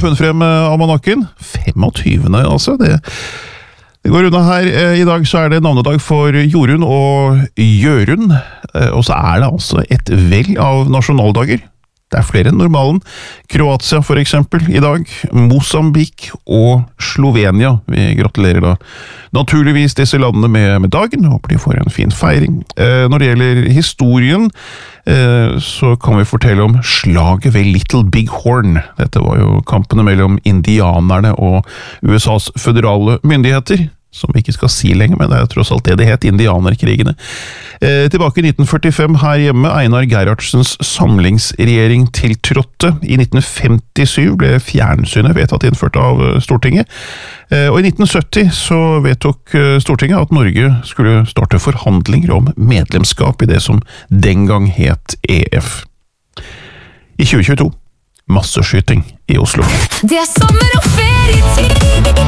funnet frem almanakken. 25. altså, det går unna her. I dag så det navnedag for Jorunn og Jørund, og så det altså et vell av nasjonaldager. Det flere enn normalen. Kroatia for eksempel i dag, Mosambik og Slovenia. Vi gratulerer da naturligvis disse landene med dagen, håper de får en fin feiring. Når det gjelder historien, så kan vi fortelle om slaget ved Little Big Horn. Dette var jo kampene mellom indianerne og USAs føderale myndigheter, som vi ikke skal si lenger, men det tross alt det het, indianerkrigene. Tilbake i 1945 her hjemme, Einar Gerhardsens samlingsregjering tiltrådte. I 1957 ble fjernsynet vedtatt innført av Stortinget, og i 1970 så vedtok Stortinget at Norge skulle starte forhandlinger om medlemskap i det som den gang het EF. I 2022 masseskyting i Oslo. Det sommer og ferietid.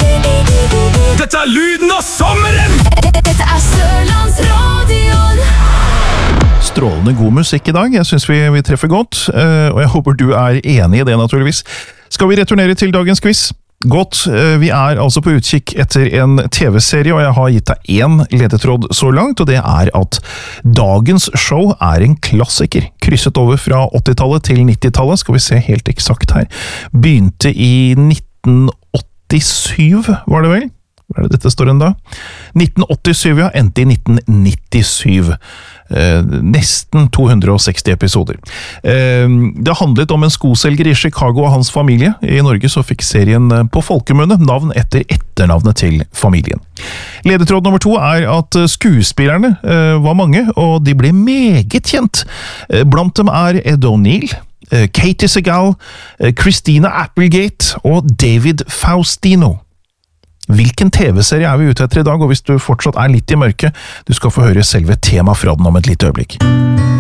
Dette lyden av sommeren! Dette Sørlandsradioen. Strålende god musikk i dag. Jeg synes vi treffer godt, og jeg håper du enig i det naturligvis. Skal vi returnere til dagens quiz? Godt, vi altså på utkikk etter en TV-serie, og jeg har gitt deg en ledetråd så langt, og det at dagens show en klassiker, krysset over fra 80-tallet til 90-tallet, skal vi se helt eksakt her. Begynte i 1987, var det vel? Hva det dette står da? 1987, ja, endte i 1997. Nesten 260 episoder. Det handlet om en skoselger i Chicago og hans familie. I Norge så fikk serien på folkemunne navn etter etternavnet til familien. Ledetråd nummer 2 at skuespillerne var mange, og de ble meget kjent. Blant dem Ed O'Neill, Katie Segal, Christina Applegate og David Faustino. Hvilken TV-serie vi ute etter i dag, og hvis du fortsatt litt i mørket, du skal få høre selve tema fra den om et lite øyeblikk.